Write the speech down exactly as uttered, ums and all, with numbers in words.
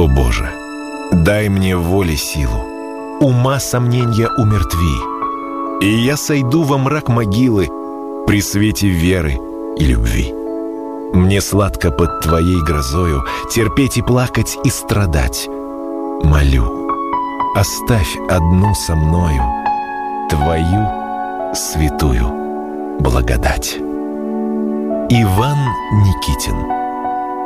О Боже, дай мне воли силу, ума сомнения умертви, и я сойду во мрак могилы при свете веры и любви. Мне сладко под Твоей грозою терпеть и плакать и страдать. Молю, оставь одну со мною Твою святую благодать. Иван Никитин.